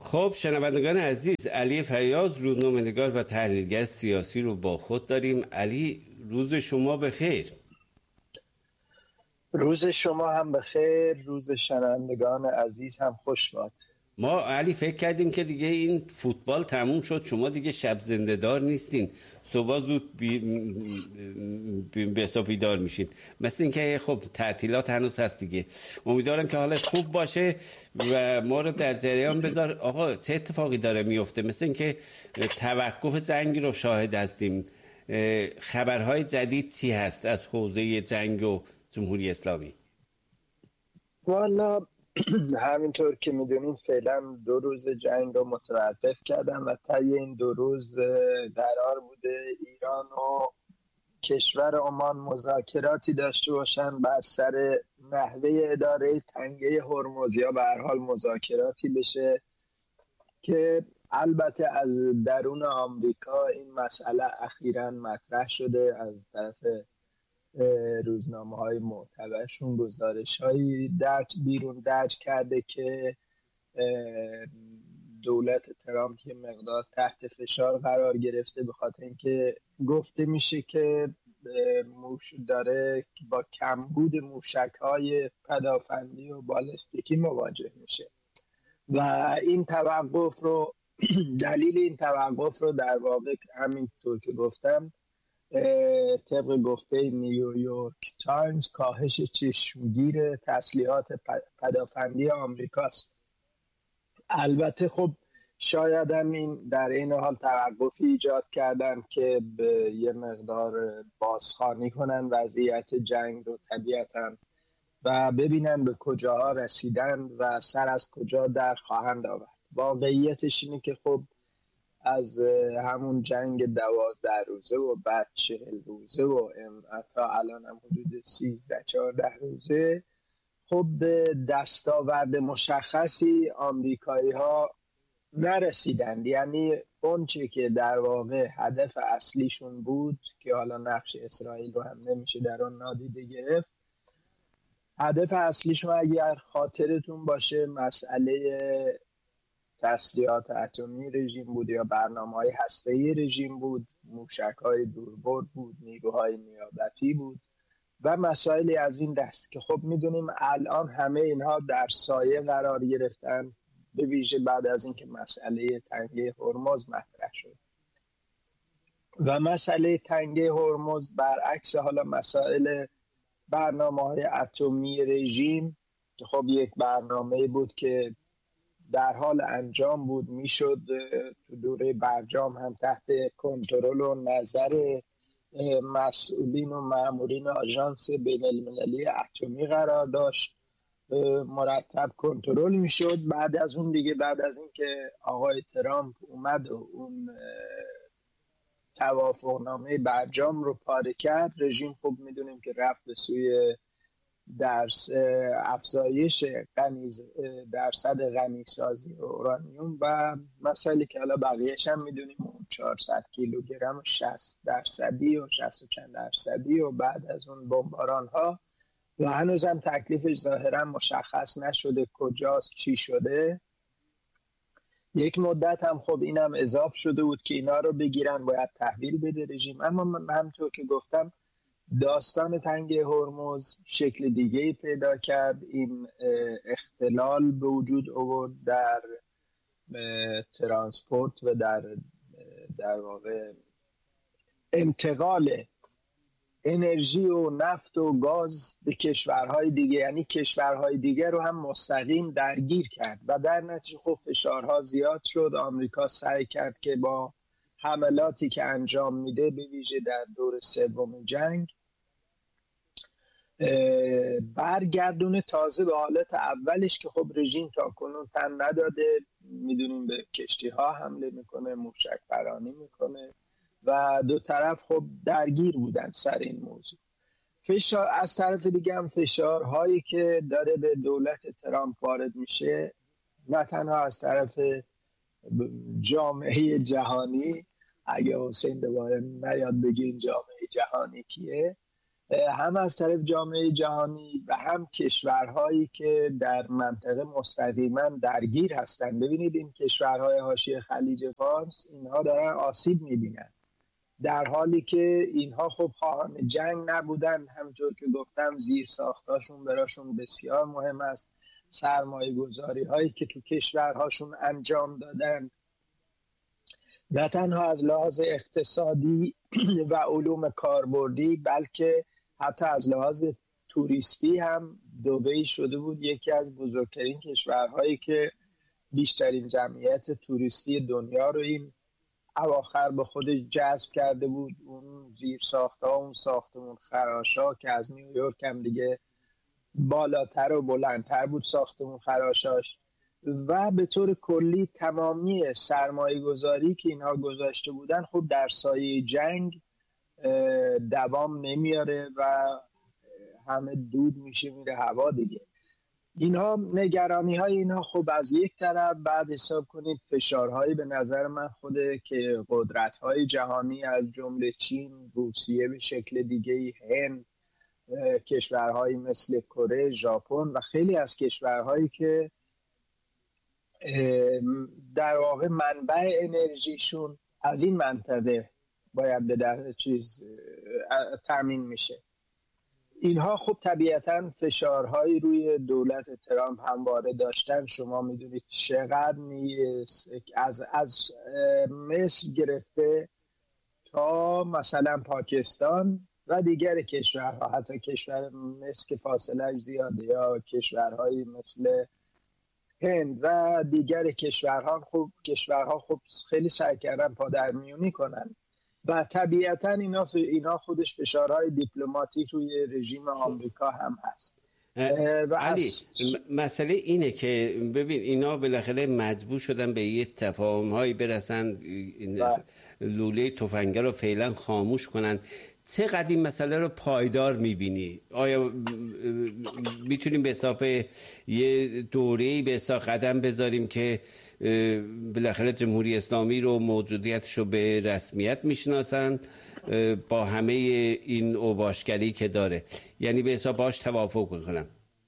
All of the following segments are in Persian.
خب شنوندگان عزیز، علی فیاض روزنامه‌نگار و تحلیلگر سیاسی رو با خود داریم. علی، روز شما بخیر. روز شما هم بخیر، روز شنوندگان عزیز هم خوش باد. ما علی فکر کردیم که دیگه این فوتبال تموم شد، شما دیگه شب زنده دار نیستین، صبح زود به حساب بیدار میشین، مثل این که خب تعطیلات هنوز هست دیگه. امیدوارم که حالت خوب باشه و ما رو در جریان بذار. آقا چه اتفاقی داره میفته؟ مثل این که توقف جنگ رو شاهد هستیم. خبرهای جدید چی هست از حوزه جنگ و جمهوری اسلامی؟ والا همینطور که میدونین فعلا 2 روز جنگ رو متوقف کردن و طی این 2 روز قرار بوده ایران و کشور عمان مذاکراتی داشته باشن بر سر نحوه اداره تنگه هرمز، یا به هر حال مذاکراتی بشه که البته از درون آمریکا این مسئله اخیراً مطرح شده. از طرف روزنامه‌های معتبرشون گزارش‌هایی بیرون درج کرده که دولت ترامپ یه مقدار تحت فشار قرار گرفته، به خاطر اینکه گفته میشه که داره با کمبود موشک‌های پدافندی و بالستیکی مواجه میشه و این توقف رو دلیل این توقف رو در واقع همینطور که گفتم طبق گفته نیویورک تایمز کاهش چشمگیر تسلیحات پدافندی آمریکاست. البته خب شاید هم این در این حال توقفی ایجاد کردن که به یه مقدار بازخوانی کنن وضعیت جنگ رو طبیعتاً و ببینن به کجاها رسیدن و سر از کجا در خواهند آورد. واقعیتش اینه که خب از همون جنگ 12 روزه و بعد 40 روزه و تا الان هم حدود 13-14 روزه خب به دستاورد مشخصی آمریکایی ها نرسیدند. یعنی اون چی که در واقع هدف اصلیشون بود که حالا نقش اسرائیل رو هم نمیشه در اون نادیده گرفت، هدف اصلیشون اگر خاطرتون باشه مسئله تسلیحات اتمی رژیم بود یا برنامه‌های هسته‌ای رژیم بود، موشک‌های دوربرد بود، نیروهای نیابتی بود و مسائلی از این دست که خب میدونیم الان همه اینها در سایه قرار گرفتن، به ویژه بعد از اینکه مسئله تنگه هرمز مطرح شد. و مسئله تنگه هرمز برعکس حالا مسائل برنامه‌های اتمی رژیم که خب یک برنامه بود که در حال انجام بود، میشد تو دوره برجام هم تحت کنترل و نظر مسئولین و مامورین آژانس بین المللی اتمی قرار داشت، مرتب کنترل میشد. بعد از اون دیگه، بعد از اینکه آقای ترامپ اومد و اون توافقنامه برجام رو پاره کرد، رژیم خوب میدونیم که رفت به سوی افزایش درصد غنیسازی اورانیوم و مسائلی که حالا بقیه‌اش هم میدونیم، اون 400 کیلوگرم و 60% و 60 و چند درصدی و بعد از اون بمباران ها و هنوزم تکلیفش ظاهرا مشخص نشده کجاست، چی شده. یک مدت هم خب اینم اضافه شده بود که اینا رو بگیرن باید تحویل بده رژیم. اما همونطور که گفتم داستان تنگه هرمز شکل دیگه‌ای پیدا کرد. این اختلال به وجود آورد در ترانسپورت و در واقع انتقال انرژی و نفت و گاز به کشورهای دیگه، یعنی کشورهای دیگه رو هم مستقیم درگیر کرد و در نتیجه خب فشارها زیاد شد. آمریکا سعی کرد که با حملاتی که انجام میده به ویژه در دور سوم جنگ برگردونه تازه به حالت اولش که خب رژیم تا کنون تن نداده. میدونیم به کشتی ها حمله میکنه، موشک پرانی میکنه و دو طرف خب درگیر بودن سر این موضوع. فشار از طرف دیگه هم فشارهایی که داره به دولت ترامپ وارد میشه، نه تنها از طرف جامعه جهانی، اگه حسین دوباره نیاد بگیم جامعه جهانی کیه، هم از طرف جامعه جهانی و هم کشورهایی که در منطقه مستقیما درگیر هستند. ببینید این کشورهای حاشیه خلیج فارس اینها دارن آسیب میبینن، در حالی که اینها خب خواهان جنگ نبودن. همونطور که گفتم زیر ساختاشون براشون بسیار مهم است، سرمایه گذاری هایی که تو کشورهاشون انجام دادن نه تنها از لحاظ اقتصادی و علوم کاربردی بلکه حتی از لحاظ توریستی هم دبی شده بود یکی از بزرگترین کشورهایی که بیشترین جمعیت توریستی دنیا رو این اواخر به خودش جذب کرده بود. اون زیر ساخت‌ها، اون ساختمون خراشا که از نیویورک هم دیگه بالاتر و بلندتر بود ساختمون خراشاش، و به طور کلی تمامی سرمایه گذاری که اینها گذاشته بودن خب در سایه جنگ دوام نمیاره و همه دود میشه میره هوا دیگه. اینها نگرانی های اینها خب از یک طرف، بعد حساب کنید فشارهایی به نظر من خوده که قدرت های جهانی از جمله چین، روسیه به شکل دیگه، هند، کشورهایی مثل کره، ژاپن و خیلی از کشورهایی که در واقع منبع انرژیشون از این منطقه باید به در تامین میشه. اینها خب طبیعتاً فشارهایی روی دولت ترامپ همواره داشتن. شما میدونید چقدر از مصر گرفته تا مثلا پاکستان و دیگر کشورها، حتی کشور مصر که فاصله زیاده، یا کشورهایی مثل هند و دیگر کشورها خب خیلی سعی کردن پادرمیونی کنن و طبیعتا اینا خودش فشارهای دیپلماتیک روی رژیم آمریکا هم هست. علی مسئله اینه که ببین اینا بالاخره مجبور شدن به یه تفاهم‌هایی برسن، لوله تفنگه رو فعلا خاموش کنن. چقدر این مسئله رو پایدار میبینی؟ آیا میتونیم به حساب یه دوره‌ای به حساب قدم بذاریم که بالاخره جمهوری اسلامی رو موجودیتش رو به رسمیت میشناسن با همه این اوباشگری که داره، یعنی به حساب باش توافق میکنن؟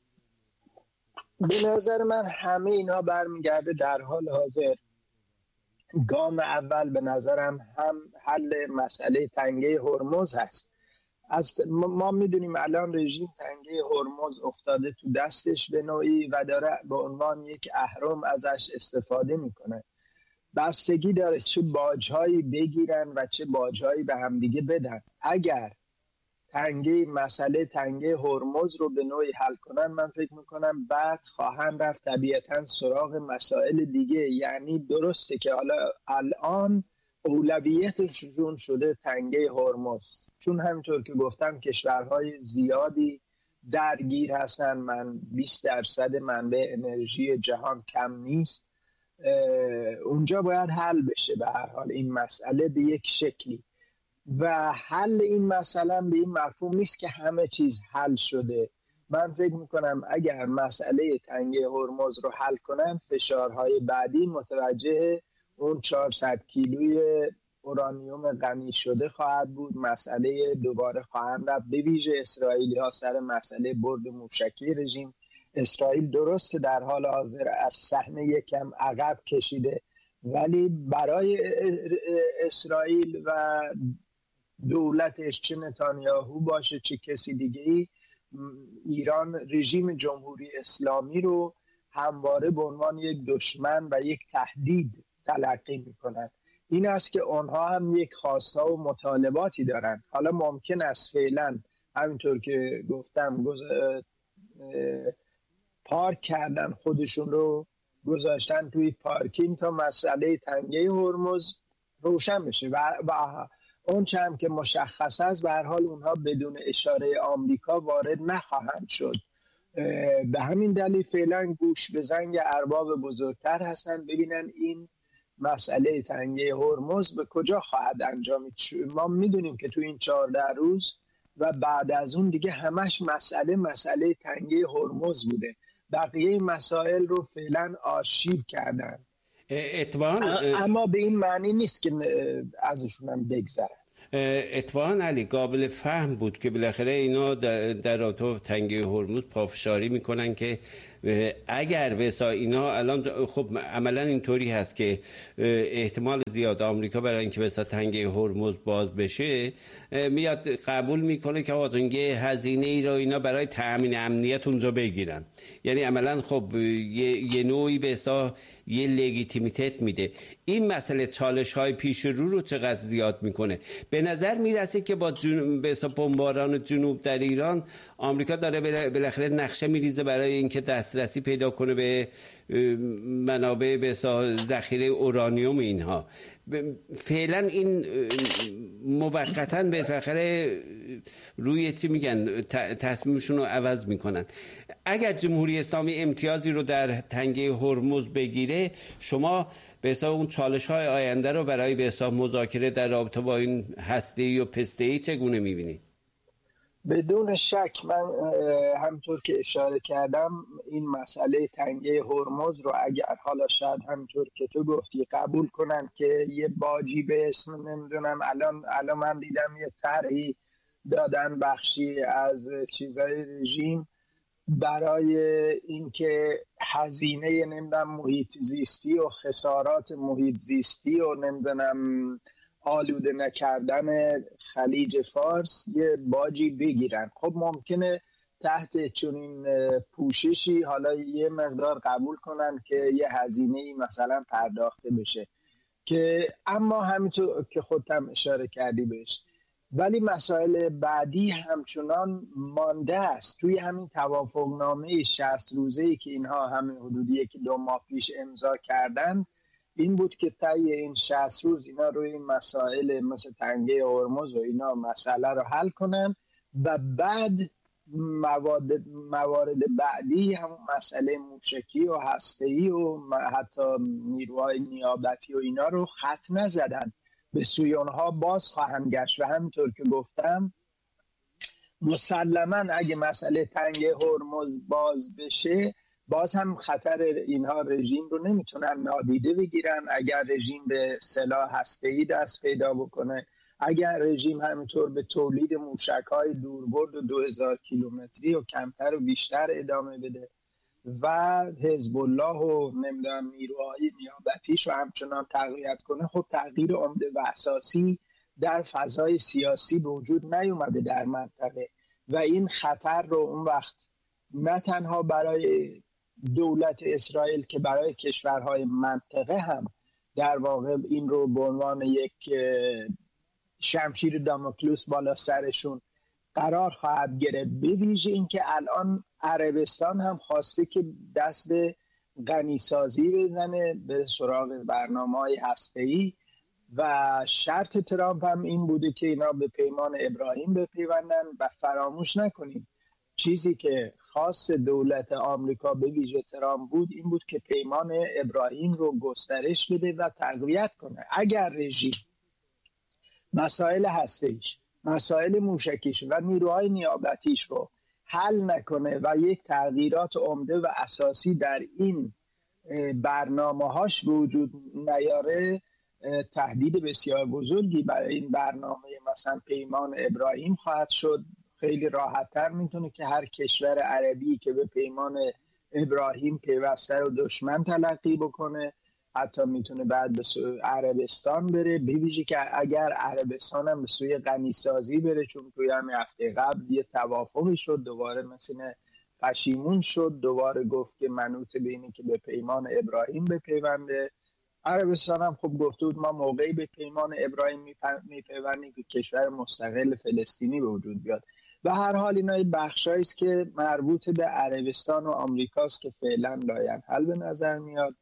به نظر من همه اینا برمیگرده در حال حاضر. گام اول به نظرم هم حل مسئله تنگه هرمز هست. ما میدونیم الان رژیم تنگه هرمز افتاده تو دستش به نوعی و داره به عنوان یک اهرم ازش استفاده میکنه. بستگی داره چه باجهایی بگیرن و چه باجهایی به همدیگه بدن. اگر مسئله تنگه هرمز رو به نوعی حل کنن، من فکر میکنم بعد خواهند رفت طبیعتاً سراغ مسائل دیگه. یعنی درسته که الان اولویتشون شده تنگه هرمز، چون همینطور که گفتم کشورهای زیادی درگیر هستن. 20% منبع انرژی جهان کم نیست. اونجا باید حل بشه به هر حال این مسئله به یک شکلی، و حل این مسئله به این مفهوم نیست که همه چیز حل شده. من فکر میکنم اگر مسئله تنگه هرمز رو حل کنن، فشارهای بعدی متوجه اون 400 کیلوی اورانیوم غنی شده خواهد بود. مسئله دوباره خواهند رفت، به ویژه اسرائیلی ها، سر مسئله برد موشکی رژیم. اسرائیل درسته در حال حاضر از صحنه یکم عقب کشیده، ولی برای اسرائیل و دولتش، چه نتانیاهو باشه چه کسی دیگه ای، ایران رژیم جمهوری اسلامی رو همواره به عنوان یک دشمن و یک تهدید تلقی میکنن. این است که آنها هم یک خواسته و مطالباتی دارن. حالا ممکن است فعلا همینطور که گفتم پارک کردن، خودشون رو گذاشتن توی پارکینگ تا مسئله تنگه هرمز روشن بشه و اون چه هم که مشخص است به هر حال اونها بدون اشاره آمریکا وارد نخواهند شد. به همین دلیل فعلا گوش به زنگ ارباب بزرگتر هستن ببینن این مسئله تنگه هرمز به کجا خواهد انجامید. ما میدونیم که تو این 14 روز و بعد از اون دیگه همش مسئله تنگه هرمز بوده. بقیه مسائل رو فعلا آرشیو کردن. اما به این معنی نیست که ازشون هم بگذرن. اتفاقا علی قابل فهم بود که بالاخره اینا در رابطه تنگه هرمز پافشاری میکنن که اگر بسا اینا الان خب عملا اینطوری هست که احتمال زیاد آمریکا برای اینکه بسا تنگه هرمز باز بشه میاد قبول میکنه که آزنگه هزینه ای رو اینا برای تامین امنیت اونجا بگیرن. یعنی عملا خب یه نوعی بسا یه لگیتیمیتت میده. این مسئله چالش های پیش رو چقدر زیاد میکنه؟ به نظر میرسه که با بمباران جنوب در ایران آمریکا داره بالاخره نقشه میریزه برای اینکه دسترسی پیدا کنه به منابع به ذخیره اورانیوم اینها. فعلا این موقتا به ذخیره روی چی میگن تصمیمشون رو عوض میکنن. اگر جمهوری اسلامی امتیازی رو در تنگه هرمز بگیره، شما به حساب اون چالش های آینده رو برای به حساب مذاکره در رابطه با این هسته‌ای و پسته‌ای چگونه میبینید؟ بدون شک من همطور که اشاره کردم این مسئله تنگه هرمز رو اگر حالا شاید همطور که تو گفتی قبول کنن که یه باجی به اسم نمیدونم الان من دیدم یه طرحی دادن بخشی از چیزای رژیم برای اینکه هزینه نمیدونم محیط زیستی و خسارات محیط زیستی و نمیدونم آلوده نکردن خلیج فارس یه باجی بگیرن. خب ممکنه تحت چنین پوششی حالا یه مقدار قبول کنن که یه هزینه‌ای مثلا پرداخته بشه، که اما همینطور که خودت اشاره کردی بهش، ولی مسائل بعدی همچنان مانده است. توی همین توافقنامه 60 روزه‌ای که اینها همین حدودی که 2 ماه پیش امضا کردن، این بود که طی این 60 روز اینا روی این مسائل مثل تنگه هرمز و اینا مسئله رو حل کنن و بعد موارد بعدی هم مسئله موشکی و هسته‌ای و حتی نیروهای نیابتی و اینا رو خط نزدن، به سوی اونها باز خواهند گشت. و همینطور که گفتم مسلما اگه مسئله تنگه هرمز باز بشه، باز هم خطر اینها رژیم رو نمیتونن نادیده بگیرن. اگر رژیم به سلاح هسته‌ای دست پیدا بکنه، اگر رژیم همینطور به تولید موشک‌های دوربرد و 2000 کیلومتری و کمتر و بیشتر ادامه بده و حزب الله و نمیدونم نیروهای نیابتیش رو همچنان تقویت کنه، خب تغییر عمده و اساسی در فضای سیاسی به وجود نیومده در منطقه و این خطر رو اون وقت نه تنها برای دولت اسرائیل که برای کشورهای منطقه هم در واقع این رو به عنوان یک شمشیر داموکلوس بالا سرشون قرار خواهد گرفت. به ویژه اینکه الان عربستان هم خواسته که دست به غنیسازی بزنه به سراغ برنامه‌های هسته‌ای و شرط ترامپ هم این بوده که اینا به پیمان ابراهیم بپیوندن. و فراموش نکنیم چیزی که خاص دولت آمریکا به ویژه ترامپ بود این بود که پیمان ابراهیم رو گسترش بده و تقویت کنه. اگر رژیم مسائل هسته‌ایش، مسائل موشکیش و نیروهای نیابتیش رو حل نکنه و یک تغییرات عمده و اساسی در این برنامه‌هاش وجود نیاره، تهدید بسیار بزرگی برای این برنامه مثلا پیمان ابراهیم خواهد شد. خیلی راحت‌تر میتونه که هر کشور عربی که به پیمان ابراهیم پیوسته رو دشمن تلقی بکنه، حتی میتونه بعد به سوی عربستان بره، به ویژه که اگر عربستان هم به سوی غنیسازی بره، چون توی همین هفته قبل یه توافقی شد، دوباره مثلا پشیمون شد، دوباره گفت که منوط به اینه که به پیمان ابراهیم بپیونده. عربستان هم خب گفته بود ما موقعی به پیمان ابراهیم میپیوندیم که کشور مستقل فلسطینی به وجود بیاد. و هر حال اینا بخشایی است که مربوط به عربستان و آمریکاست که فعلا لاینحل به نظر میاد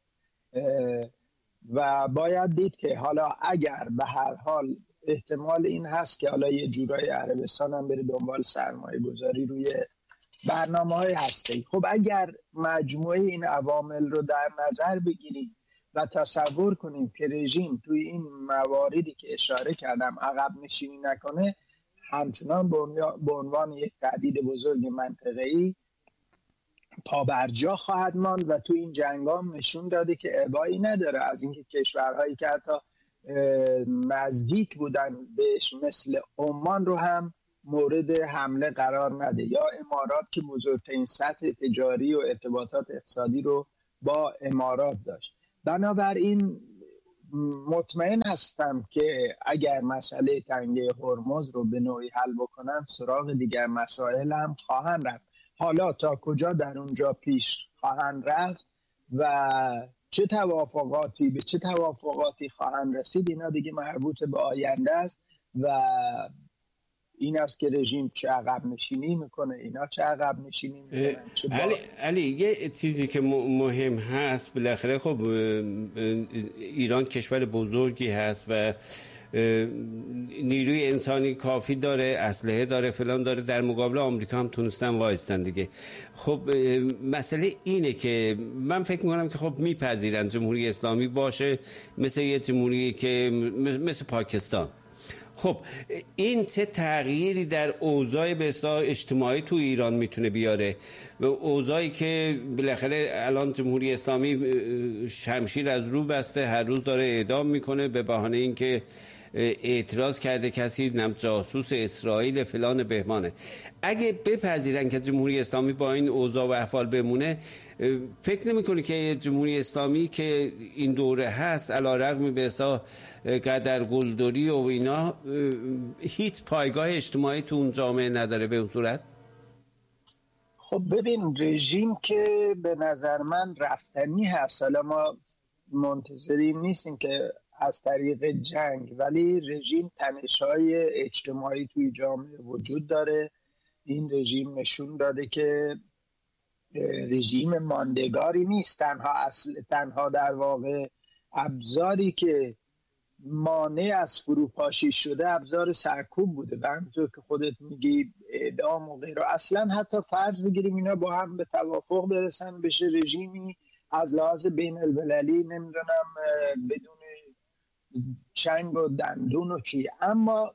و باید دید که حالا اگر به هر حال احتمال این هست که حالا یه جورای عربستان هم بره دنبال سرمایه گذاری روی برنامه‌های هسته‌ای. خب اگر مجموعه این عوامل رو در نظر بگیریم و تصور کنیم که رژیم توی این مواردی که اشاره کردم عقب نشینی نکنه، همچنان به عنوان یک تهدید بزرگ منطقه‌ای پابرجا خواهد ماند و تو این جنگام نشون داده که ابایی نداره از اینکه کشورهایی که حتی نزدیک بودن بهش مثل عمان رو هم مورد حمله قرار نده، یا امارات که بزرگترین سطح تجاری و ارتباطات اقتصادی رو با امارات داشت. بنابراین مطمئن هستم که اگر مسئله تنگه هرمز رو به نوعی حل بکنن، سراغ دیگر مسائل هم خواهند رفت. حالا تا کجا در اونجا پیش خواهند رفت و چه توافقاتی به چه توافقاتی خواهند رسید، اینا دیگه مربوط به آینده است و این است که رژیم چه عقب نشینی میکنه، اینا چه عقب نشینی میکنن. علی یه چیزی که مهم هست، بالاخره خب ایران کشور بزرگی هست و نیروی انسانی کافی داره، اسلحه داره، فلان داره، در مقابل آمریکا هم تونستن وایستن دیگه. خب مسئله اینه که من فکر میکنم که خب میپذیرن جمهوری اسلامی باشه مثل یه جمهوری که مثل پاکستان. خب این چه تغییری در اوضاع به اصطلاح اجتماعی تو ایران میتونه بیاره و اوضاعی که بالاخره الان جمهوری اسلامی شمشیر از رو بسته، هر روز داره اعدام میکنه به بهانه اینکه اعتراض کرده کسی جاسوس اسرائیل فلان بهمانه. اگه بپذیرن که جمهوری اسلامی با این اوضاع و احوال بمونه، فکر نمی‌کنی که جمهوری اسلامی که این دوره هست علیرغم به اصطلاح قدر گلدوری و اینا هیچ پایگاه اجتماعی تو اون جامعه نداره به اون صورت؟ خب ببین، رژیم که به نظر من رفتنی هست. حالا ما منتظریم نیستیم که از طریق جنگ، ولی رژیم تنش‌های اجتماعی توی جامعه وجود داره. این رژیم نشون داده که رژیم ماندگاری نیست. تنها در واقع ابزاری که مانع از فروپاشی شده ابزار سرکوب بوده و همونطور که خودت میگی اعدام و غیره. اصلا حتی فرض بگیریم اینا با هم به توافق برسن، بشه رژیمی از لحاظ بین المللی نمیدونم بدون چنگ و دندون و چی، اما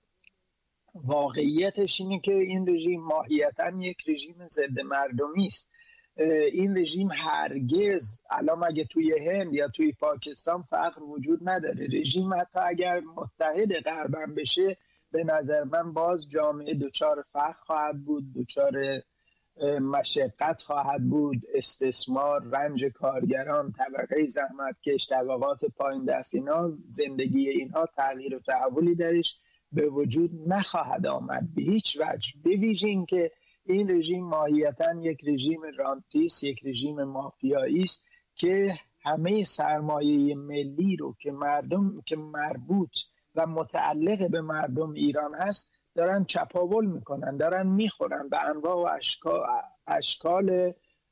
واقعیتش اینه که این رژیم ماهیتاً یک رژیم ضد مردمی است. این رژیم هرگز الان اگه توی هند یا توی پاکستان فقر وجود نداره. رژیم حتی اگر متحد غربم بشه، به نظر من باز جامعه دچار فقر خواهد بود، دچار مشقت خواهد بود، استثمار، رنج کارگران، طبقه زحمتکش، طبقات پایین دست، اینا زندگی اینها تغییر و تحولی درش به وجود نخواهد آمد به هیچ وجه. به ویژه این که این رژیم ماهیتاً یک رژیم رانتیست، یک رژیم مافیایی است که همه سرمایه ملی رو که مردم که مربوط و متعلق به مردم ایران هست دارن چپاول میکنن، دارن میخورن به انواع و اشکال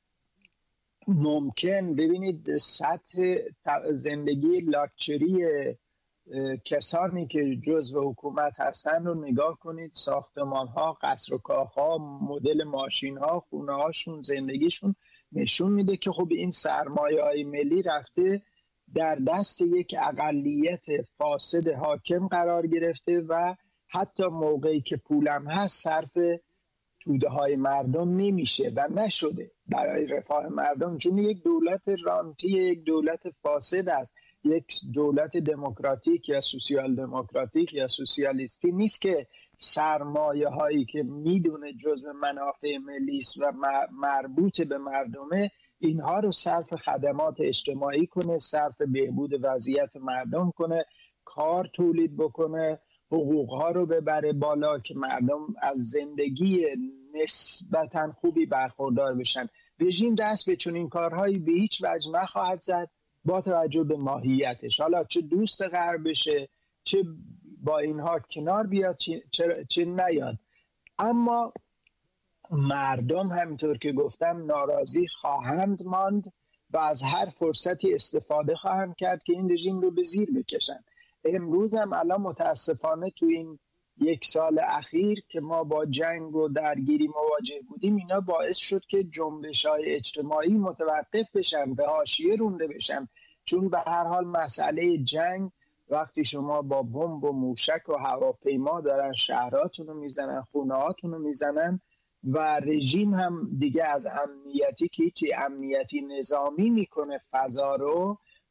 ممکن. ببینید سطح زندگی لاکچری کسانی که جزو حکومت هستن رو نگاه کنید، ساختمان ها، قصر و کاخ ها، مدل ماشین ها، خونه هاشون، زندگیشون نشون میده که خب این سرمایه های ملی رفته در دست یک اقلیت فاسد حاکم قرار گرفته و حتی موقعی که پولم هست صرف توده های مردم نمیشه و نشده برای رفاه مردم، چون یک دولت رانتی، یک دولت فاسد است. یک دولت دموکراتیک یا سوسیال دموکراتیک یا سوسیالیستی نیست که سرمایه هایی که میدونه جزء منافع ملی است و مربوط به مردمه اینها رو صرف خدمات اجتماعی کنه، صرف بهبود وضعیت مردم کنه، کار تولید بکنه، حقوقها رو ببره بالا که مردم از زندگی نسبتاً خوبی برخوردار بشن. رژیم دست به چنین کارهایی به هیچ وجه نخواهد زد با توجه به ماهیتش. حالا چه دوست غرب بشه، چه با اینها کنار بیاد، چه نیاد، اما مردم همینطور که گفتم ناراضی خواهند ماند و از هر فرصتی استفاده خواهند کرد که این رژیم رو به زیر بکشن. امروز هم الان متاسفانه تو این یک سال اخیر که ما با جنگ و درگیری مواجه بودیم، اینا باعث شد که جنبش‌های اجتماعی متوقف بشن، به حاشیه رونده بشن، چون به هر حال مسئله جنگ وقتی شما با بمب و موشک و هواپیما دارن شهراتون رو میزنن، خونه‌هاتون رو میزنن و رژیم هم دیگه از امنیتی که هیچی امنیتی نظامی میکنه فضا رو،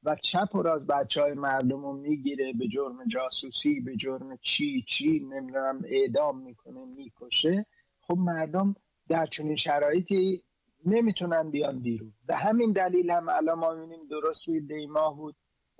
و چپ و راست بچهای مردم رو میگیره، به جرم جاسوسی، به جرم چی نمیدونم اعدام میکنه، میکشه، خب مردم در چنین شرایطی نمیتونن بیان بیرون. به همین دلیل هم الان ما میبینیم درست توی دیماه بود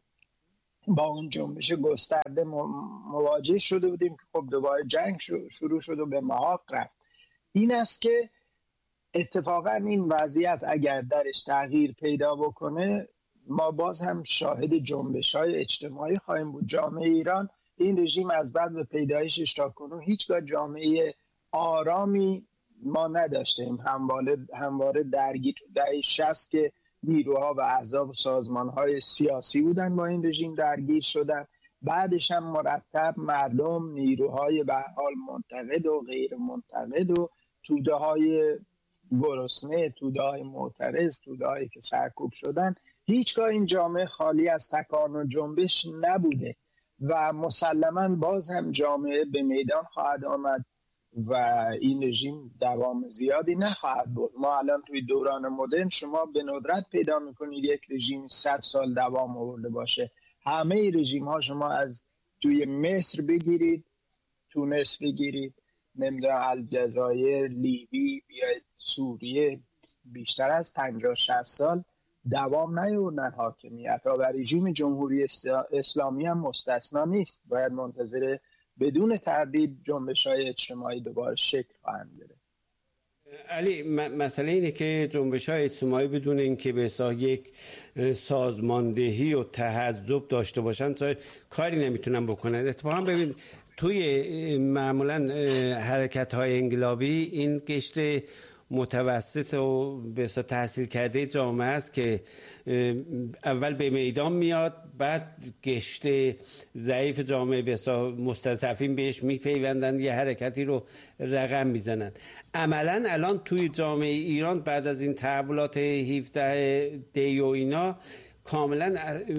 با اون جنبش گسترده مواجه شده بودیم که خب دوباره جنگ شروع شد و به محاق رفت. این است که اتفاقا این وضعیت اگر درش تغییر پیدا بکنه ما باز هم شاهد جنبش‌های اجتماعی خواهیم بود. جامعه ایران، این رژیم از بعد به پیدایشش تا کنون هیچگاه جامعه آرامی ما نداشتیم. همواره درگیر دهه 60 که نیروها و احزاب و سازمان‌های سیاسی بودن با این رژیم درگیر شدن، بعدش هم مرتب مردم، نیروهای به هر حال منتقد و غیر منتقد و توده‌های گرسنه، توده‌های معترض، توده‌هایی که سرکوب شدن، هیچگاه این جامعه خالی از تکان و جنبش نبوده و مسلماً باز هم جامعه به میدان خواهد آمد و این رژیم دوام زیادی نخواهد بود. ما الان توی دوران مدرن شما به ندرت پیدا میکنید یک رژیم 100 سال دوام آورده باشه. همه رژیم ها شما از توی مصر بگیرید، تونس بگیرید، نمیدونم الجزایر، لیبی، بیاید سوریه، بیشتر از 50-60 سال دوام نیاوردن حاکمیت و رژیم جمهوری اسلامی هم مستثنا نیست. باید منتظر بدون تردید جنبش‌های اجتماعی دوباره شکل خواهند گرفت. علی، مسئله اینه که جنبش‌های اجتماعی بدون اینکه به اصطلاح یک سازماندهی و تحزب داشته باشن کاری نمیتونن بکنن. اتفاقا ببین توی معمولا حرکت‌های انقلابی این قشر متوسط و به اصطلاح تحصیل کرده جامعه است که اول به میدان میاد، بعد قشر ضعیف جامعه به اصطلاح مستضعفین بهش میپیوندن، یه حرکتی رو رقم میزنن. عملا الان توی جامعه ایران بعد از این تحولات 17 دی و اینا کاملا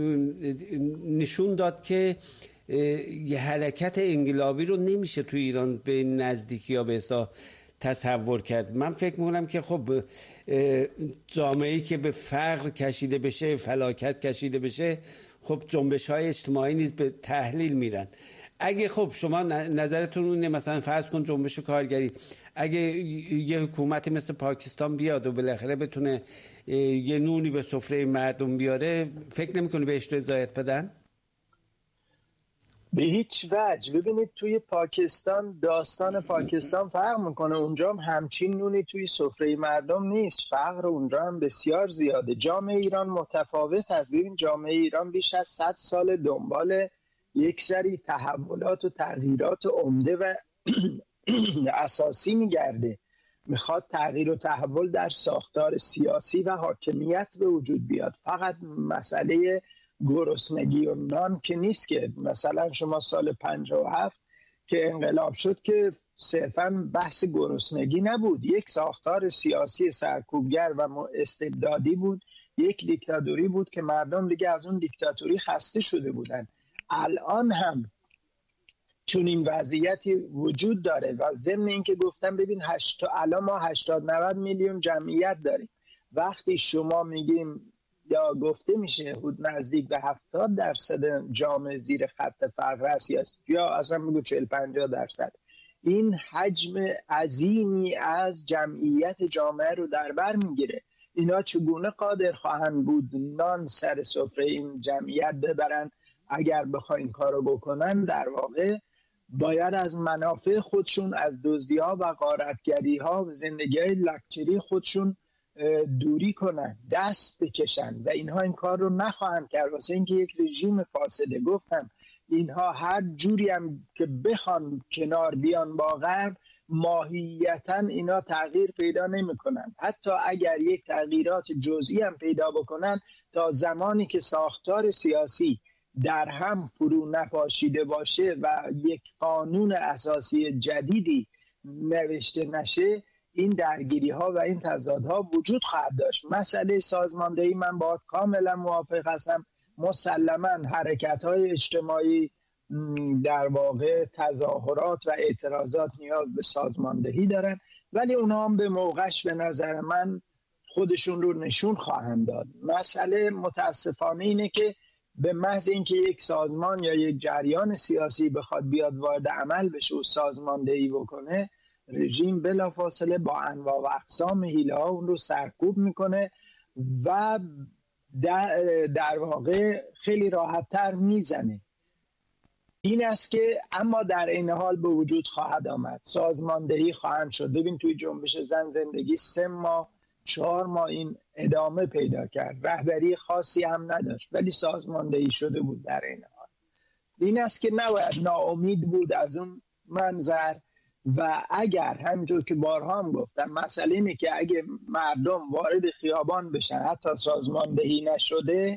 نشون داد که یه حرکت انقلابی رو نمیشه توی ایران به نزدیکی یا به اصطلاح تصور کرد. من فکر میکنم که خب جامعه‌ای که به فقر کشیده بشه، فلاکت کشیده بشه، خب جنبش‌های اجتماعی نیز به تحلیل میرن. اگه خب شما نظرتون اونه، مثلا فرض کن جنبش کارگری، اگه یه حکومتی مثل پاکستان بیاد و بالاخره بتونه یه نونی به سفره مردم بیاره، فکر نمی‌کنی بهش رضایت بدن؟ به هیچ وجه. ببینید توی پاکستان داستان پاکستان فرق میکنه. اونجا هم همچین نونی توی سفره مردم نیست. فقر اونجا هم بسیار زیاده. جامعه ایران متفاوت است. ببین جامعه ایران بیش از 100 سال دنبال یک سری تحولات و تغییرات عمده و اساسی میگرده. میخواد تغییر و تحول در ساختار سیاسی و حاکمیت به وجود بیاد. فقط مسئله گرسنگی و نان که نیست که مثلا شما سال 57 که انقلاب شد که صرفا بحث گرسنگی نبود، یک ساختار سیاسی سرکوبگر و استبدادی بود، یک دیکتاتوری بود که مردم دیگه از اون دیکتاتوری خسته شده بودن. الان هم چون این وضعیتی وجود داره و ضمن این که گفتم ببین الان ما 80-90 میلیون جمعیت داریم. وقتی شما میگیم یا گفته میشه نزدیک به 70% جامعه زیر خط فقر است یا اصلا میگو 40-50%، این حجم عظیمی از جمعیت جامعه رو در بر میگیره. اینا چگونه قادر خواهند بود نان سر سفره این جمعیت ببرن؟ اگر بخواین کارو بکنن در واقع باید از منافع خودشون، از دزدی‌ها و غارتگری‌ها و زندگی‌های لکچری خودشون دوری کنن، دست بکشن و اینها این کار رو نخواهند کرد. واسه اینکه یک رژیم فاسده، گفتم اینها هر جوری هم که بخوان کنار بیان با غرب، ماهیتاً اینا تغییر پیدا نمی‌کنن. حتی اگر یک تغییرات جزئی هم پیدا بکنن، تا زمانی که ساختار سیاسی در هم فرو نپاشیده باشه و یک قانون اساسی جدیدی نوشته نشه، این درگیری ها و این تضادها وجود خواهد داشت. مسئله سازماندهی من باهات کاملا موافق هستم. مسلما حرکت های اجتماعی در واقع تظاهرات و اعتراضات نیاز به سازماندهی دارن، ولی اونا هم به موقعش به نظر من خودشون رو نشون خواهند داد. مسئله متاسفانه اینه که به محض اینکه یک سازمان یا یک جریان سیاسی بخواد بیاد وارد عمل بشه و سازماندهی بکنه، رژیم بلافاصله با انواع و اقسام حیله‌ها اون رو سرکوب میکنه و در واقع خیلی راحت‌تر میزنه. این است که اما در این حال به وجود خواهد آمد، سازماندهی خواهند شد. ببین توی جنبش زن زندگی 3 ماه 4 ماه این ادامه پیدا کرد، رهبری خاصی هم نداشت ولی سازماندهی شده بود. در این حال این است که نباید ناامید بود از اون منظر. و اگر همینطور که بارها هم گفتم، مسئله اینه که اگه مردم وارد خیابان بشن حتی سازماندهی نشده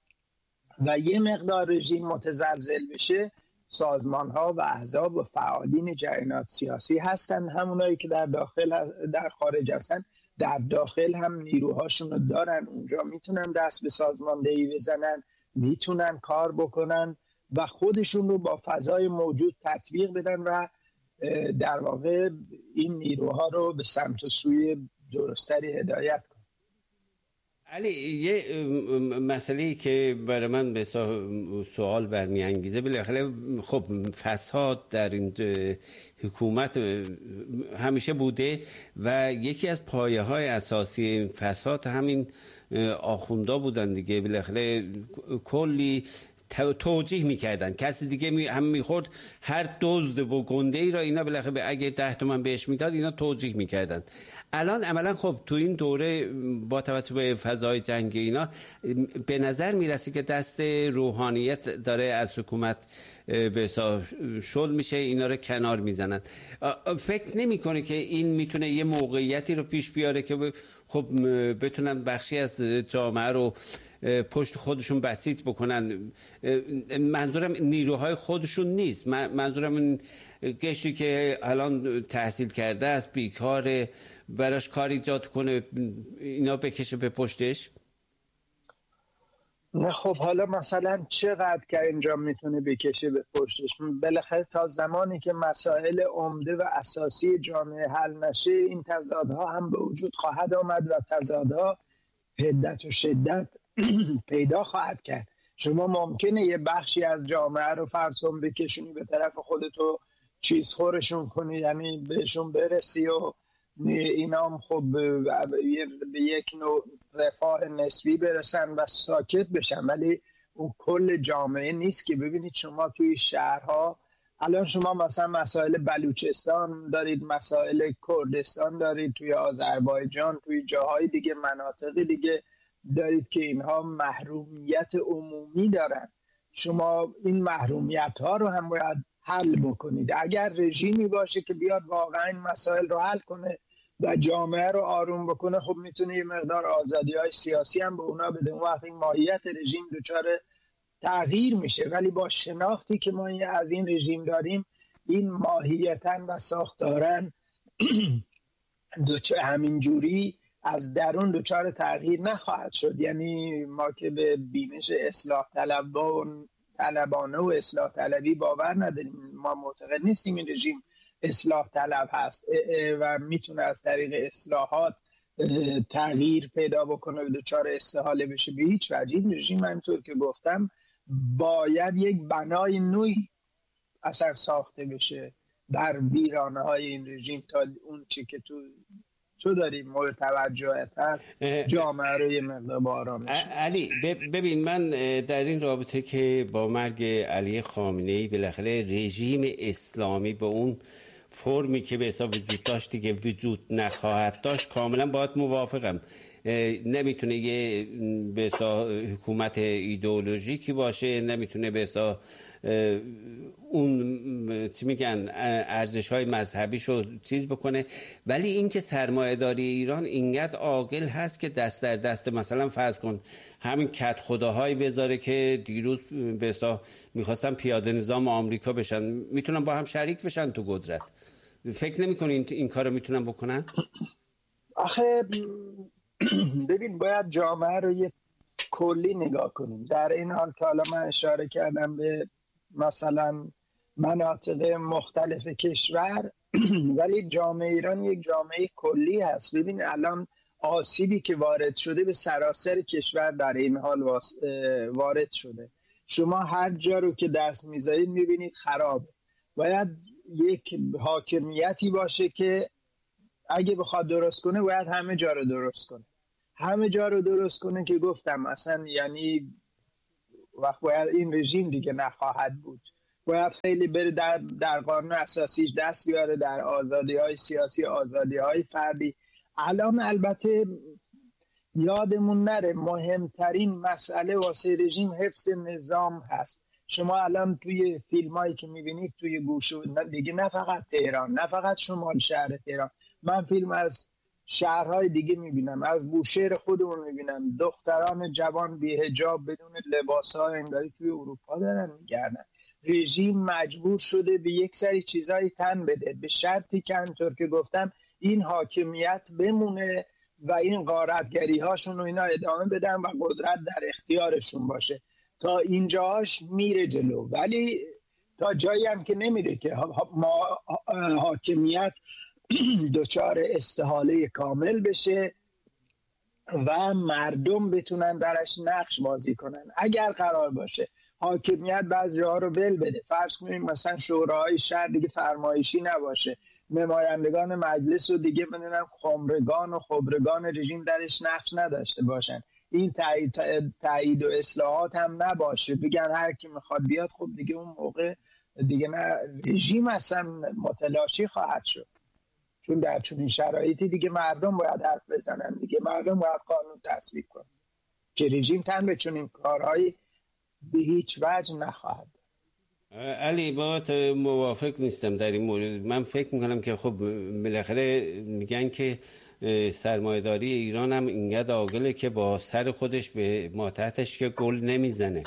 و یه مقدار رژیم متزلزل بشه، سازمان ها و احزاب و فعالین جریانات سیاسی هستن، همونایی که در خارج هستن، در داخل هم نیروهاشون رو دارن، اونجا میتونن دست به سازماندهی بزنن، میتونن کار بکنن و خودشون رو با فضای موجود تطبیق بدن و در واقع این نیروها رو به سمت و سوی درستری هدایت کنن. علی، یه مسئله‌ای که برای من به سوال برمیانگیزه، بالاخره خب فساد در این حکومت همیشه بوده و یکی از پایه‌های اساسی این فساد همین آخوندا بودن دیگه. بالاخره کلی توجیه میکردن، کسی دیگه هم میخورد، هر دزد و گنده ای را اینا بالاخره اگه 10 تومن بهش میداد اینا توجیه میکردن. الان عملا خب تو این دوره با توجه به فضای جنگی اینا به نظر میرسه که دست روحانیت داره از حکومت به شل میشه، اینا رو کنار میزنن. فکر نمیکنه که این میتونه یه موقعیتی رو پیش بیاره که خب بتونن بخشی از جامعه رو پشت خودشون بسیط بکنن؟ منظورم نیروهای خودشون نیست، منظورم این قشری که الان تحصیل کرده است، بیکاره، براش کار ایجاد کنه، اینا بکشه به پشتش. نه خب حالا مثلا چقدر که اینجا میتونه بکشه به پشتش؟ بالاخره تا زمانی که مسائل عمده و اساسی جامعه حل نشه، این تضادها هم به وجود خواهد آمد و تضادها حدت و شدت پیدا خواهد کرد. شما ممکنه یه بخشی از جامعه رو فرض کن بکشونی به طرف خودتو چیز خورشون کنی، یعنی بهشون برسی و اینا هم خب به یک نوع رفاه نسبی برسن و ساکت بشن، ولی اون کل جامعه نیست که. ببینید شما توی شهرها الان شما مثلا مسائل بلوچستان دارید، مسائل کردستان دارید، توی آذربایجان، توی جاهای دیگه، مناطق دیگه دارید که اینها محرومیت عمومی دارن. شما این محرومیت ها رو هم باید حل بکنید. اگر رژیمی باشه که بیاد واقعا این مسائل رو حل کنه و جامعه رو آروم بکنه، خب میتونه یه مقدار آزادی های سیاسی هم به اونا بده. اون وقت این ماهیت رژیم دچار تغییر میشه. ولی با شناختی که ما از این رژیم داریم، این ماهیتاً و ساختاراً همینجوری از درون دچار تغییر نخواهد شد. یعنی ما که به بینش اصلاح طلبانه و اصلاح طلبی باور نداریم، ما معتقد نیستیم این رژیم اصلاح طلب هست و میتونه از طریق اصلاحات تغییر پیدا بکنه و دچار استحاله بشه. به هیچ وجه. این رژیم همینطور که گفتم باید یک بنای نوعی اصلا ساخته بشه در ویرانه های این رژیم تا اون چی که تو داری مورد توجهت هست جامعه رو یه مقدار با آرامش. علی ببین، من در این رابطه که با مرگ علی خامنه‌ای بالاخره رژیم اسلامی به اون فرمی که به حساب وجود داشت دیگه وجود نخواهد داشت، کاملا باید موافقم. نمیتونه یه به حساب حکومت ایدئولوژیکی باشه، نمیتونه به حساب اون چی میگن ارزش‌های مذهبیشو چیز بکنه. ولی اینکه سرمایه‌داری ایران اینقدر عاقل هست که دست در دست مثلا فرض کن همین کت خداهایی بذاره که دیروز به حساب میخواستن پیاده نظام آمریکا بشن، میتونن با هم شریک بشن تو قدرت. فکر نمی‌کنی این کارو میتونن بکنن؟ آخه ببین باید جامعه رو یه کلی نگاه کنیم. در این حال که حالا من اشاره کردم به مثلا مناطق مختلف کشور، ولی جامعه ایران یک جامعه کلی هست. ببین الان آسیبی که وارد شده به سراسر کشور در این حال وارد شده. شما هر جا رو که دست میذارید میبینید خرابه. باید یک حاکمیتی باشه که اگه بخواد درست کنه باید همه جا رو درست کنه، همه جا رو درست کنه که گفتم اصلا یعنی وقت باید این رژیم دیگه نخواهد بود. باید خیلی بره در قانون اساسیش دست بیاره، در آزادی‌های سیاسی، آزادی‌های فردی. الان البته یادمون نره مهمترین مسئله واسه رژیم حفظ نظام هست. شما الان توی فیلمایی که میبینید توی گوشو دیگه، نه فقط تهران، نه فقط شمال شهر تهران، من فیلم از شهرهای دیگه میبینم، از بوشهر خودمون میبینم، دختران جوان بی حجاب بدون لباس‌ها انگاری توی اروپا دارن میگردن. رژیم مجبور شده به یک سری چیزایی تن بده، به شرطی که همونطور که گفتم این حاکمیت بمونه و این غارتگری هاشون رو اینا ادامه بدن و قدرت در اختیارشون باشه. تا اینجاش میره جلو، ولی تا جایی هم که نمیره که ما حاکمیت دچار استحاله کامل بشه و مردم بتونن درش نقش بازی کنن. اگر قرار باشه حاکمیت بعضی ها رو ول بده، فرض کنیم مثلا شوراهای شهر دیگه فرمایشی نباشه، نمایندگان مجلس رو دیگه بدونن خمرگان و خبرگان رژیم درش نقش نداشته باشن، این تایید و اصلاحات هم نباشه، بگن هر کی میخواد بیاد، خب دیگه اون موقع دیگه نه رژیم اصلا متلاشی خواهد شد. چون در چنین شرایطی دیگه مردم باید حرف بزنن، دیگه مردم باید قانون تصویب کنن که رژیم تن به چنین کارهایی به هیچ وجه نخواهد. علی با موافق نیستم در این مورد. من فکر میکنم که خب بالاخره میگن که سرمایه‌داری ایران هم اینقدر عاقله که با سر خودش به ماتحتش که گل نمیزنه.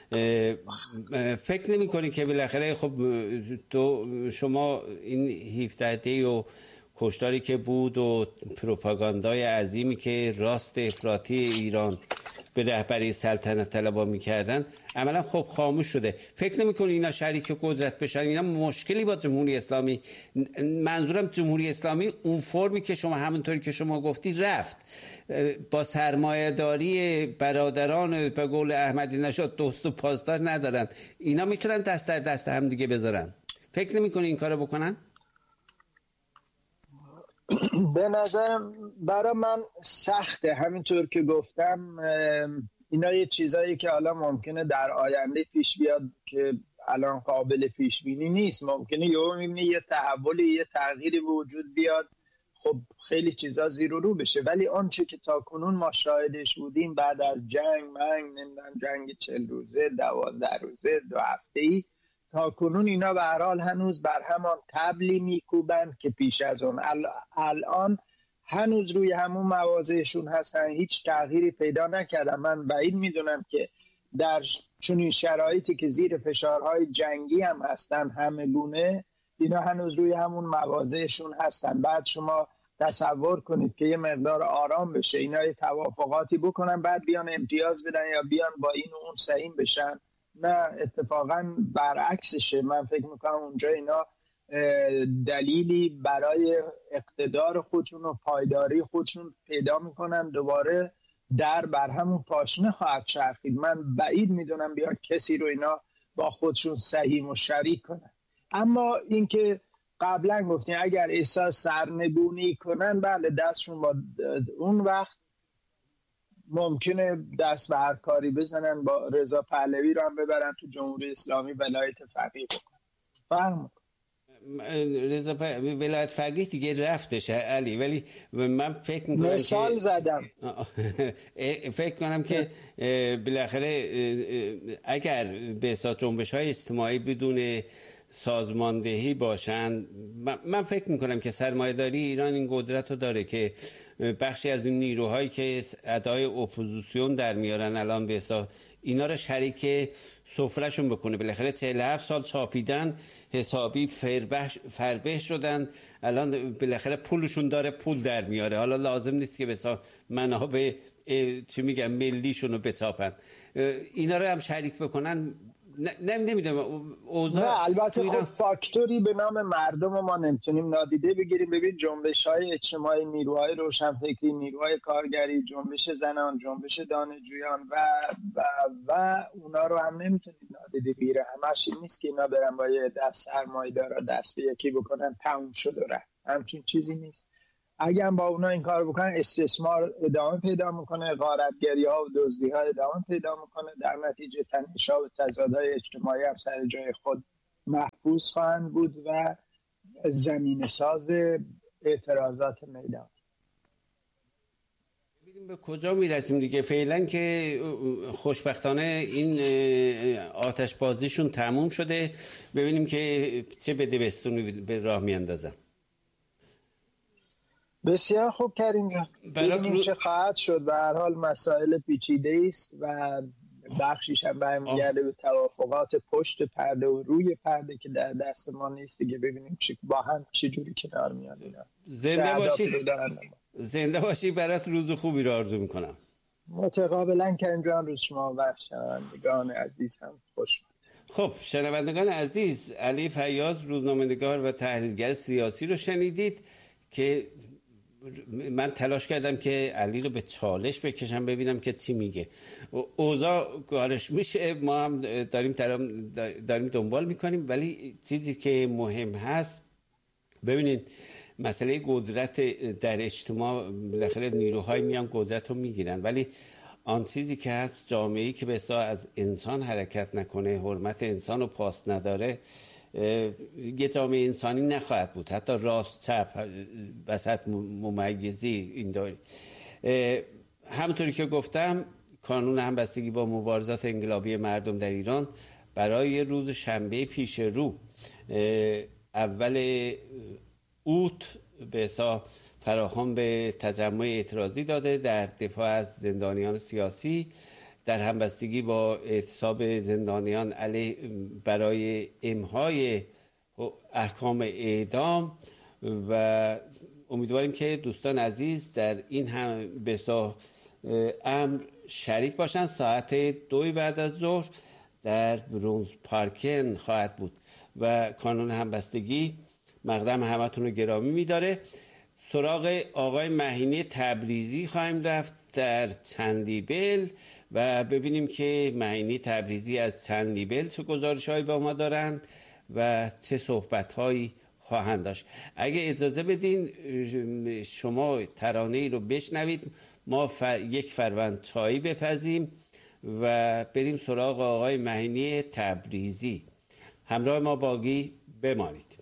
فکر نمی کنی که بالاخره خب شما این 17 و کشتاری که بود و پروپاگاندای عظیمی که راست افراطی ایران به رهبری سلطنت طلبا میکردن عملا خب خاموش شده؟ فکر نمی‌کنی اینا شریک قدرت بشن؟ اینا مشکلی با جمهوری اسلامی، منظورم جمهوری اسلامی اون فرمی که شما همونطوری که شما گفتی رفت با سرمایه داری برادران به قول احمدی نژاد دوست و پاسدار ندارن، اینا میتونن دست در دست هم دیگه بذارن. فکر نمی‌کنی این کارو بکنن؟ به نظرم برای من سخته. همینطور که گفتم اینا یه چیزایی که حالا ممکنه در آینده پیش بیاد که الان قابل پیش بینی نیست. ممکنه یه تحولی، یه تغییری وجود بیاد، خب خیلی چیزا زیر و رو بشه. ولی آنچه که تا کنون ما شاهدش بودیم بعد از جنگ 40 روزه، 12 روزه، 2 هفته‌ای، تا کنون اینا به هر حال هنوز بر همان طبلی میکوبند که پیش از اون. الان هنوز روی همون مواضعشون هستن، هیچ تغییری پیدا نکردن. من بعید میدونم که در چنین شرایطی که زیر فشارهای جنگی هم هستن همه گونه، اینا هنوز روی همون مواضعشون هستن. بعد شما تصور کنید که یه مقدار آرام بشه، اینا یه توافقاتی بکنن بعد بیان امتیاز بدن یا بیان با این و اون سهیم بشن. نه، اتفاقا برعکسشه. من فکر میکنم اونجا اینا دلیلی برای اقتدار خودشون و پایداری خودشون پیدا میکنن، دوباره در بر همون پاشنه خواهد چرخید. من بعید میدونم بیاد کسی رو اینا با خودشون سهیم و شریک کنن. اما اینکه قبلا گفتین اگر احساس سرنگونی کنن، بله دستشون با اون وقت ممکنه دست به هر کاری بزنن، با رضا پهلوی رو هم ببرن تو جمهوری اسلامی ولایت فقیه بکنن. فهم رضا ولایت فقیه دیگه رفتش علی، ولی من فکر میکنم مثال زدم فکر کنم که بالاخره اگر به اصطلاح جنبش‌های اجتماعی بدون سازماندهی باشن، من فکر میکنم که سرمایه‌داری ایران این قدرت رو داره که بخشی از این نیروهایی که ادای اپوزیسیون در میارن الان به اصطلاح اینا رو شریک سفرهشون بکنه. بالاخره 47 سال چاپیدن، حسابی فربه شدن، الان بالاخره پولشون داره، پول در میاره. حالا لازم نیست که بسا منابع چی میگم ملیشون رو بچاپن، اینا رو هم شریک بکنن. نمیدونم اوضاع. نه البته خب فاکتوری به نام مردم ما نمیتونیم نادیده بگیریم. ببین جنبش‌های اجتماعی، نیروهای روشنفکری، نیروهای کارگری، جنبش زنان، جنبش دانشجویان و اونا رو هم نمیتونیم نادیده بگیریم. همش این نیست که اینا برن با یه دست سرمایه‌دارا دست به یکی بکنن تموم شد و رفت. همچین چیزی نیست. اگر با اونا این کار بکنن استثمار ادامه پیدا میکنه، غارتگری‌ها و دزدی‌ها ادامه پیدا میکنه، در نتیجه تنش‌ها و تضادهای اجتماعی هم سر جای خود محفوظ خواهند بود و زمینه ساز اعتراضات میدان. ببینیم به کجا میرسیم دیگه. فعلا که خوشبختانه این آتش بازیشون تموم شده، ببینیم که چه بدبستونی به راه میاندازن. بسیار خوب کریم جان، ببینیم چه خواهد شد. به هر حال مسائل پیچیده است و بخشیش هم برمیگرده به توافقات پشت پرده و روی پرده که در دست ما نیست دیگه. ببینیم با هم چجوری کنار میان اینا. زنده باشی، برات روز خوبی رو آرزو میکنم. متقابلا کریم جان، روز شما و شنوندگان عزیز هم خوش باد. خب شنوندگان عزیز، علی فیاض روزنامه‌نگار و تحلیلگر سیاسی رو شنیدید که من تلاش کردم که علی رو به چالش بکشم ببینم که چی میگه. اوضاع کارش میشه، ما هم داریم دنبال میکنیم، ولی چیزی که مهم هست ببینید مسئله قدرت در اجتماع، بالاخره نیروهای میان قدرت رو میگیرن، ولی آن چیزی که هست جامعه‌ای که بسا از انسان حرکت نکنه، حرمت انسان رو پاس نداره، یه جامعه انسانی نخواهد بود. حتی راست چپ وسط ممیزی این داری. همونطوری که گفتم کانون همبستگی با مبارزات انقلابی مردم در ایران برای روز شنبه پیش رو اول اوت به حساب فراخوان به تجمع اعتراضی داده در دفاع از زندانیان سیاسی در همبستگی با اعتصاب زندانیان علیه برای امهای احکام اعدام. و امیدواریم که دوستان عزیز در این هم بسا امر شریک باشند. ساعت 2 بعد از ظهر در برونز پارکن خواهد بود و کانون همبستگی مقدم همتون رو گرامی می‌داره. سراغ آقای مهینی تبریزی خواهیم رفت در چندیبل و ببینیم که مهینی تبریزی از چندیبل چه گزارش‌هایی با ما دارند و چه صحبت‌هایی خواهند داشت. اگه اجازه بدین شما ترانه‌ای رو بشنوید، ما یک فروند چایی بپزیم و بریم سراغ آقای مهینی تبریزی. همراه ما باقی بمانید.